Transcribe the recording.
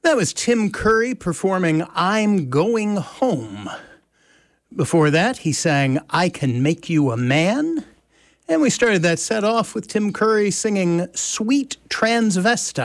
That was Tim Curry performing I'm Going Home. Before that, he sang I Can Make You a Man. And we started that set off with Tim Curry singing Sweet Transvestite.